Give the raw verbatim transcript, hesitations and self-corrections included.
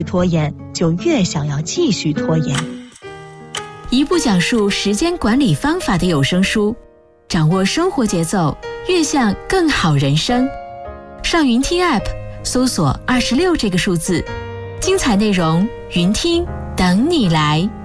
拖延，就越想要继续拖延。 一部讲述时间管理方法的有声书，掌握生活节奏，越向更好人生。上云听 App 搜索二十六这个数字，精彩内容云听等你来。